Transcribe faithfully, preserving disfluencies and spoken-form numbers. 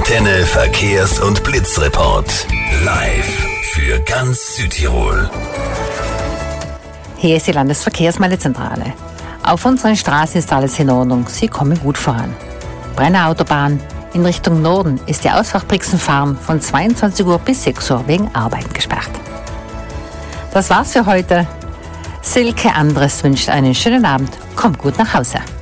Antenne Verkehrs- und Blitzreport. Live für ganz Südtirol. Hier ist die Landesverkehrsmeldezentrale. Auf unseren Straßen ist alles in Ordnung. Sie kommen gut voran. Brenner Autobahn. In Richtung Norden ist die Ausfahrt Brixenfahren von zweiundzwanzig Uhr bis sechs Uhr wegen Arbeit gesperrt. Das war's für heute. Silke Andres wünscht einen schönen Abend. Kommt gut nach Hause.